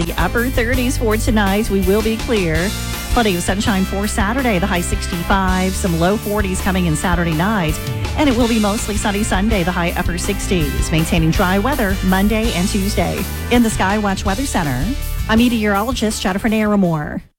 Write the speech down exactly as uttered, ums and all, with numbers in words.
the upper thirties for tonight. We will be clear. Plenty of sunshine for Saturday, the high sixty-five. Some low forties coming in Saturday night. And it will be mostly sunny Sunday, the high upper sixties. Maintaining dry weather Monday and Tuesday. In the Skywatch Weather Center, I'm meteorologist Jennifer Naramore.